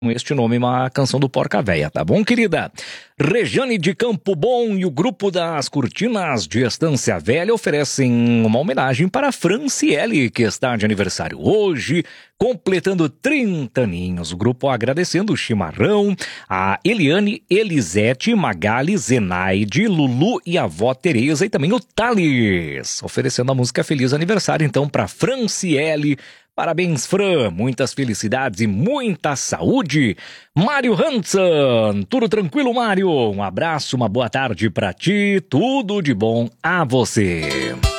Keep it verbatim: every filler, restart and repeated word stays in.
com este nome, uma canção do Porca Véia, tá bom, querida? Rejane de Campo Bom e o grupo das Cortinas de Estância Velha oferecem uma homenagem para a Franciele, que está de aniversário hoje, completando trinta aninhos. O grupo agradecendo o chimarrão, a Eliane, Elisete, Magali, Zenaide, Lulu e a avó Tereza e também o Thales, oferecendo a música Feliz Aniversário, então, para Franciele. Parabéns, Fran, muitas felicidades e muita saúde. Mário Hansen, tudo tranquilo, Mário? Um abraço, uma boa tarde pra ti, tudo de bom a você.